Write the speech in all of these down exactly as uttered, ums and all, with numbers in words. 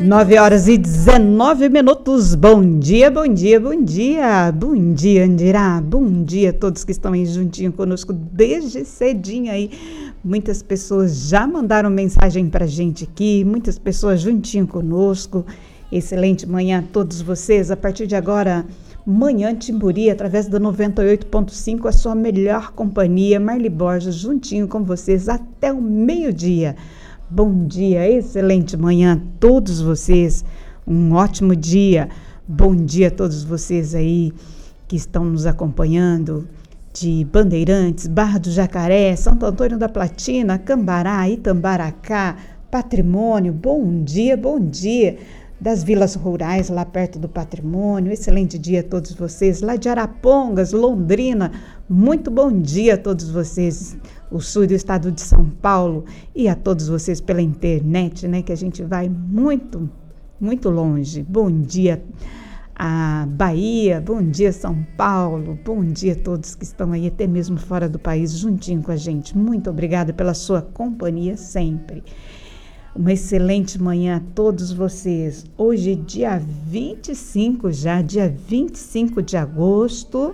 nove horas e dezenove minutos. Bom dia, bom dia, bom dia. Bom dia, Andirá. Bom dia a todos que estão aí juntinho conosco desde cedinho aí. Muitas pessoas já mandaram mensagem pra gente aqui, muitas pessoas juntinho conosco. Excelente manhã a todos vocês. A partir de agora, Manhã Timburi, através da noventa e oito ponto cinco, a sua melhor companhia. Marli Borges juntinho com vocês até o meio-dia. Bom dia, excelente manhã a todos vocês, um ótimo dia. Bom dia a todos vocês aí que estão nos acompanhando de Bandeirantes, Barra do Jacaré, Santo Antônio da Platina, Cambará, Itambaracá, Patrimônio. Bom dia, bom dia. Das vilas rurais lá perto do Patrimônio, excelente dia a todos vocês. Lá de Arapongas, Londrina, muito bom dia a todos vocês. O sul do estado de São Paulo e a todos vocês pela internet, né, que a gente vai muito, muito longe. Bom dia a Bahia, bom dia São Paulo, bom dia a todos que estão aí até mesmo fora do país juntinho com a gente. Muito obrigada pela sua companhia sempre. Uma excelente manhã a todos vocês. Hoje é dia vinte e cinco já, dia vinte e cinco de agosto.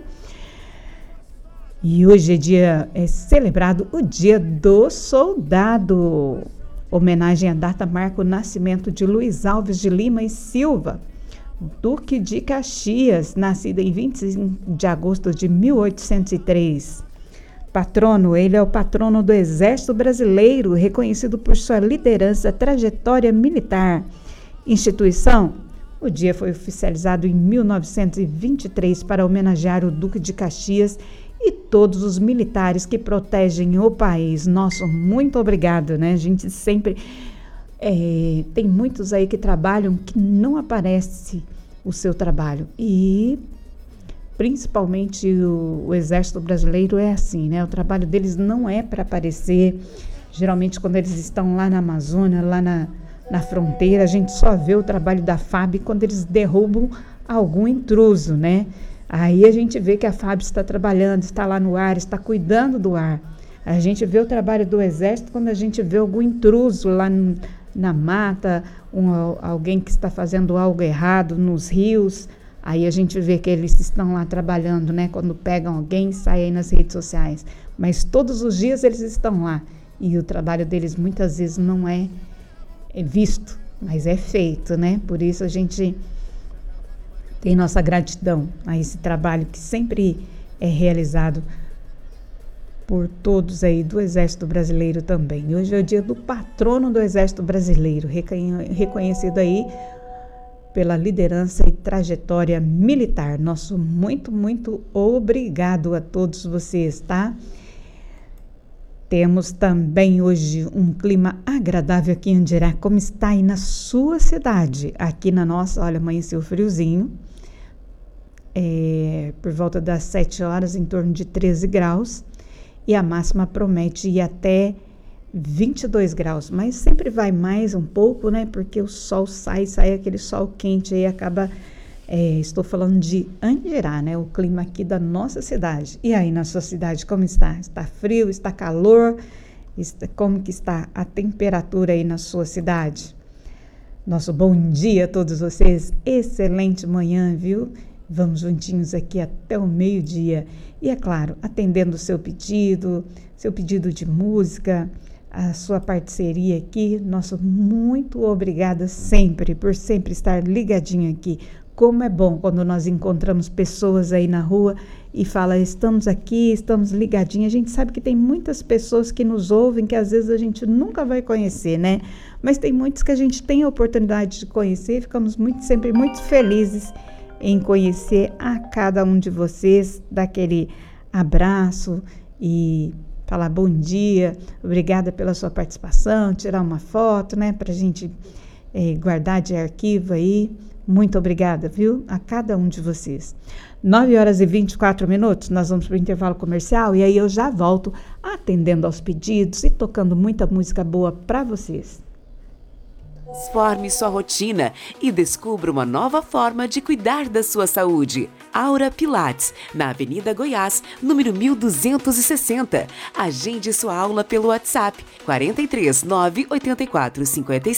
E hoje é dia é celebrado o Dia do Soldado. Homenagem à data marca o nascimento de Luiz Alves de Lima e Silva, Duque de Caxias, nascido em vinte e cinco de agosto de mil oitocentos e três. Patrono, ele é o patrono do Exército Brasileiro, reconhecido por sua liderança, trajetória militar. Instituição, o dia foi oficializado em mil novecentos e vinte e três para homenagear o Duque de Caxias e todos os militares que protegem o país. Nosso muito obrigado, né? A gente sempre é, tem muitos aí que trabalham que não aparece o seu trabalho e principalmente o, o Exército Brasileiro é assim, né? O trabalho deles não é para aparecer. Geralmente quando eles estão lá na Amazônia, lá na, na fronteira, a gente só vê o trabalho da F A B quando eles derrubam algum intruso, né? Aí a gente vê que a F A B está trabalhando, está lá no ar, está cuidando do ar. A gente vê o trabalho do Exército quando a gente vê algum intruso lá no, na mata, um, alguém que está fazendo algo errado nos rios. Aí a gente vê que eles estão lá trabalhando, né? Quando pegam alguém, saem aí nas redes sociais. Mas todos os dias eles estão lá. E o trabalho deles muitas vezes não é, é visto, mas é feito, né? Por isso a gente tem nossa gratidão a esse trabalho que sempre é realizado por todos aí do Exército Brasileiro também. E hoje é o dia do patrono do Exército Brasileiro, reconhecido aí pela liderança e trajetória militar. Nosso muito, muito obrigado a todos vocês, tá? Temos também hoje um clima agradável aqui em Andirá. Como está aí na sua cidade? Aqui na nossa, olha, amanheceu friozinho. É, por volta das sete horas, em torno de treze graus. E a máxima promete ir até vinte e dois graus, mas sempre vai mais um pouco, né? Porque o sol sai, sai aquele sol quente aí, acaba, é, estou falando de Andirá, né? O clima aqui da nossa cidade. E aí na sua cidade, como está? Está frio, está calor? Está, como que está a temperatura aí na sua cidade? Nosso bom dia a todos vocês, excelente manhã, viu? Vamos juntinhos aqui até o meio-dia. E é claro, atendendo o seu pedido, seu pedido de música, a sua parceria aqui, nosso muito obrigada sempre, por sempre estar ligadinho aqui. Como é bom quando nós encontramos pessoas aí na rua e fala, estamos aqui, estamos ligadinhos. A gente sabe que tem muitas pessoas que nos ouvem, que às vezes a gente nunca vai conhecer, né? Mas tem muitos que a gente tem a oportunidade de conhecer, ficamos muito, sempre muito felizes em conhecer a cada um de vocês, dar aquele abraço e falar bom dia, obrigada pela sua participação, tirar uma foto, né, pra gente é, guardar de arquivo aí. Muito obrigada, viu, a cada um de vocês. nove horas e vinte e quatro minutos, nós vamos para o intervalo comercial e aí eu já volto atendendo aos pedidos e tocando muita música boa para vocês. Transforme sua rotina e descubra uma nova forma de cuidar da sua saúde. Aura Pilates, na Avenida Goiás, número mil duzentos e sessenta. Agende sua aula pelo WhatsApp quatro três nove oito quatro cinco